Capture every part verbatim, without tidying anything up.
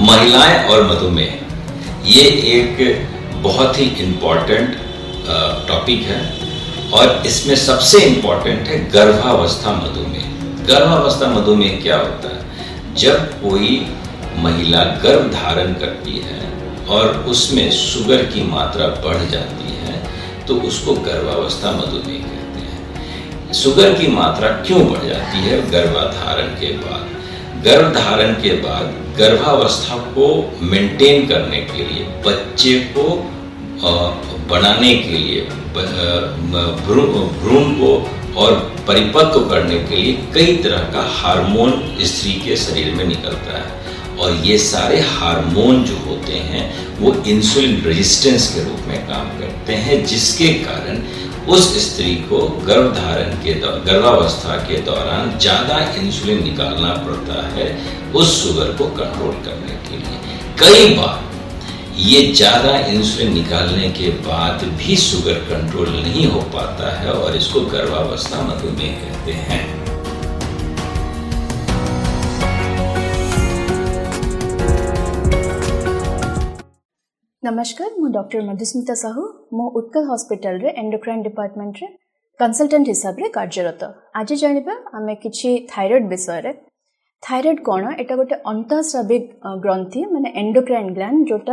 महिलाएं और मधुमेह, ये एक बहुत ही इम्पॉर्टेंट टॉपिक है और इसमें सबसे इम्पॉर्टेंट है गर्भावस्था मधुमेह। गर्भावस्था मधुमेह क्या होता है? जब कोई महिला गर्भ धारण करती है और उसमें शुगर की मात्रा बढ़ जाती है तो उसको गर्भावस्था मधुमेह कहते हैं। शुगर की मात्रा क्यों बढ़ जाती है गर्भाधारण के बाद? गर्भधारण के बाद गर्भावस्था को मेंटेन करने के लिए, बच्चे को बनाने के लिए, भ्रूण को और परिपक्व करने के लिए कई तरह का हार्मोन स्त्री के शरीर में निकलता है और ये सारे हार्मोन जो होते हैं वो इंसुलिन रेजिस्टेंस के रूप में काम करते हैं, जिसके कारण उस स्त्री को गर्भधारण के गर्भावस्था के दौरान ज़्यादा इंसुलिन निकालना पड़ता है उस शुगर को कंट्रोल करने के लिए। कई बार ये ज़्यादा इंसुलिन निकालने के बाद भी शुगर कंट्रोल नहीं हो पाता है और इसको गर्भावस्था मधुमेह कहते हैं। नमस्कार, मु डॉक्टर मधुस्मिता साहू। मु उत्कल हॉस्पिटल रे एंडोक्राइन डिपार्टमेंट रे कंसल्टेंट हिसाब रे कार्यरत। आज जानिबा आमे किछि थायराइड विषय रे। थायराइड कोन? एटा गोटे अंतःस्रावी ग्रंथि माने एंडोक्राइन ग्लैंड जोटा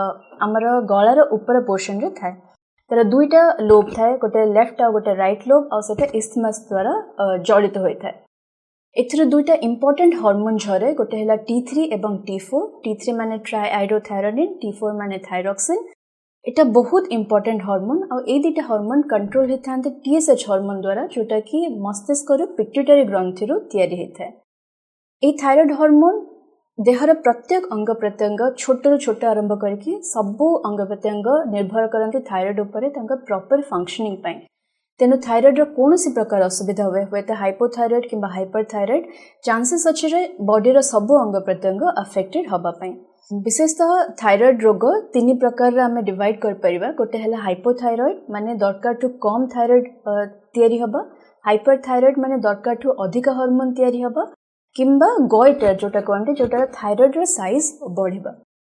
हमर गळार ऊपर पोर्शन रे थाए। तर दुईटा लोब थाए, गोटे लेफ्ट आ गोटे राइट लोब आ सेटा इस्थमस द्वारा जड़ित होय थाए। एथर दुईटा इंपोर्टेंट हार्मोन झरे, गोटे हैला टी थ्री एवं टी फोर। टी थ्री माने ट्राइआयोडोथायरोनिन, टी फोर माने थायरॉक्सिन। एटा बहुत इंपोर्टेंट हार्मोन आ ए दुईटा हार्मोन कंट्रोल हेथांते टीएसएच हार्मोन द्वारा, जोटा कि मस्तिष्क रो पिट्यूटरी ग्रंथि रो तयारी हेथाय। ए थायराइड हार्मोन देहर प्रत्येक अंग प्रत्यंग छोट रो छोट आरंभ करके सबो अंग प्रत्यंग निर्भर करंती थायराइड उपरे तांका प्रॉपर फंक्शनिंग पई। तेनु थायराइड रो कोनोसी प्रकार असुविधा हुए हुए तो हाइपोथायराइड किंबा हाइपरथायराइड चांसेस अछि रे बॉडी रो सबो अंग प्रत्यंग अफेक्टेड हबा पई। विशेषतः थायराइड रोग तीन प्रकार रे हमें डिवाइड कर परिबा। गोटे हैला हाइपोथायराइड माने दरकार टू कम थायराइड तयारी हबा, हाइपरथायराइड माने दरकार टू अधिक हार्मोन तयारी हबा, किंबा गॉइटर जोटा कहते जोटा थायराइड रो साइज बढ़िबा।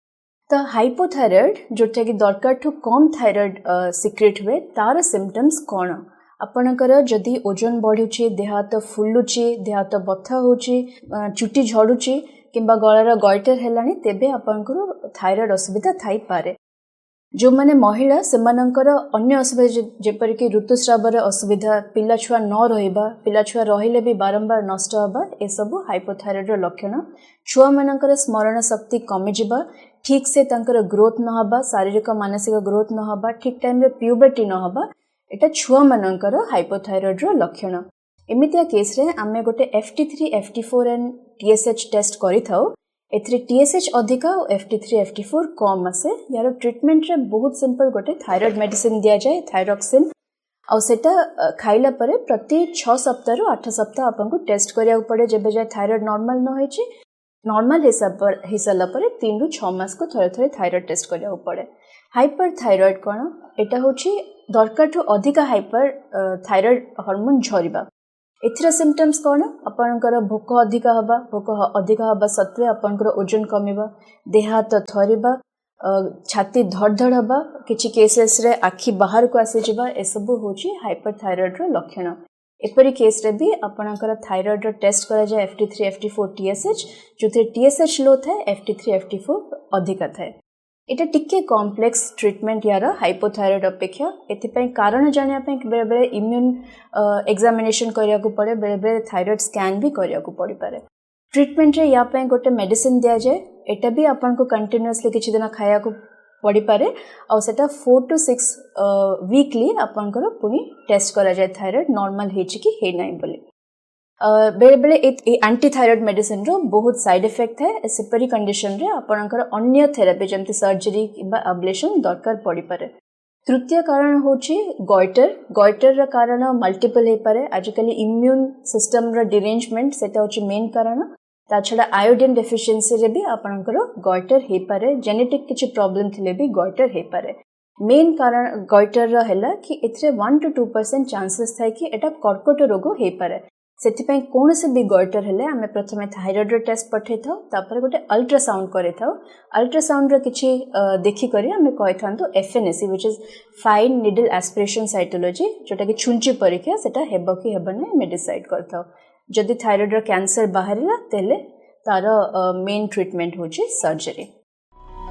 तो हाइपोथायराइड जोटा कि दरकार टू कम थायराइड सिक्रेट हुए, तार सिम्पटम्स कौन? आपणकर जदि ओजन बढ़ुची, देह हाथ फुलुची, देह हाथ बथा होची, चुटी झड़ुची किंबा गଳାର गॉइटर हेलानी, तेबे आपणकर थायराइड असुविधा थाई पारे। जो माने महिला सेमानंकर अन्य असुविधा जेपर कि ऋतुस्रावर असुविधा, पिला छुआ न रहिबा, पिला छुआ रहिले भी बारंबार नष्ट हबा, ए सब हाइपोथायराइड रो लक्षण। छुआ मानकर स्मरण शक्ति कमी जिबा, ठीक से तांकर ग्रोथ न हबा, शारीरिक मानसिक ग्रोथ न हबा, ठीक टाइम रे प्यूबर्टी न हबा, एटा छुआ मानकर हाइपोथायराइड रो लक्षण। एमितिया केस रे आमे गोटे F T three, F T four and T S H test करि थाउ। एथरे टी एस एच अधिका और F T three, F T four कम आसे। यार ट्रीटमेंट रे बहुत सिंपल, गोटे थायराइड मेडिसिन दिया जाए, थायरॉक्सिन, और सेटा खाइला परे प्रति छह सप्ताह रु आठ सप्ताह आपनको टेस्ट करिया पड़े। जेबे जाय थायराइड नॉर्मल न होइची, नॉर्मल हिसाब पर हिसाला परे तीन रु छह मास को थरे थरे थायराइड टेस्ट करिया पड़े। हाइपरथायराइड कोन? एटा होची दरकार टू अधिक हाइपर थायराइड हार्मोन झरिबा। एथिरा सिम्पटम्स कोन? आपनकर भोक अधिक हबा, भोक अधिक हबा सत्वे आपनकर ओजन कमिबा, देह हाथ थरिबा, छाती धड़धड़ हबा, किछि केसेस रे आखि बाहर को आसी जिबा, ए सब होची हाइपरथायराइड रो लक्षण। एपरी केस रे भी आपनकर थायराइड रो टेस्ट करा जाय F T three, F T four, T S H. जोथे T S H लो थाए, F T three, F T four अधिक थाए। एटा टिके कॉम्प्लेक्स ट्रीटमेंट यार हाइपोथायराइड अपेक्षा। एथिपई कारण जानिया पई बेले बेले इम्यून एग्जामिनेशन करिया को पड़े, बेले बेले थायराइड स्कैन भी करिया को पड़ी पारे। ट्रीटमेंट रे या पई गोटे मेडिसिन दिया जाए, एटा भी आपन को कंटीन्यूअसली किछि दिन खाया को पड़ी पारे और सेटा फोर टू सिक्स वीकली आपन को पुनी टेस्ट करा जाए थायराइड नॉर्मल हेछि कि हे नै बोली। बेले बेले ए एंटी थायराइड मेडिसिन रो बहुत साइड इफेक्ट है। सेपरी कंडीशन रे आपनकर अन्य थेरेपी जमती सर्जरी किबा अब्लेशन दरकार पड़ी पारे। तृतीय कारण होची गॉइटर। गॉइटर रा कारण मल्टीपल हे पारे। आजकल इम्यून सिस्टम रा डिरेंजमेंट सेटा होची मेन कारण। ता छडा आयोडीन डेफिशिएंसी रे भी आपनकर गॉइटर हे पारे। जेनेटिक किछि प्रॉब्लम थिले भी गॉइटर हे पारे। मेन कारण गॉइटर रा हैला कि एथरे one two two percent chances थाय कि एटा कर्कट रोग हे पारे। से कौन से भी गॉइटर हेले आमे प्रथमे थायराइड टेस्ट पठे था तापर गोटे अल्ट्रासाउंड करे था अल्ट्रासाउंड रो किछि देखि करी आमे कहि थांतो FNAC which is fine needle aspiration cytology जोटा कि छुंची परीक्षा सेटा हेबो कि हेबो नै मे डिसाइड करथाओ जदि थायराइड रो कैंसर बाहरिला तेले तार मेन ट्रीटमेंट होची सर्जरी।